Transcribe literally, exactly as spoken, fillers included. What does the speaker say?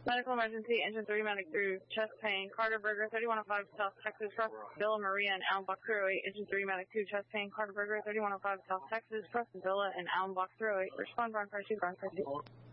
Medical emergency, engine three, medic through, chest pain, Carter Burger, thirty-one oh five South Texas, cross Villa Maria and Allenbach three oh eight, engine three, medic two, chest pain, Carter Burger, thirty-one oh five South Texas, cross Villa and Allenbach three oh eight, respond, Bronx two, Bronx two.